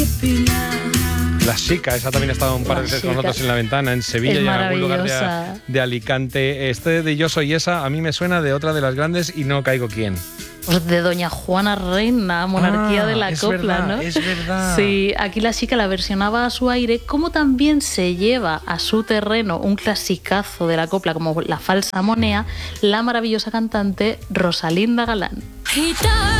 La Chica, esa también ha estado un par de veces con nosotros en La Ventana, en Sevilla y en algún lugar de Alicante. Este de Yo Soy Esa a mí me suena de otra de las grandes y no caigo quién. Pues de Doña Juana Reina, Monarquía de la Copla, verdad, ¿no? Es verdad. Sí, aquí La Chica la versionaba a su aire, como también se lleva a su terreno un clasicazo de la copla como La Falsa Monea, la maravillosa cantante Rosalinda Galán.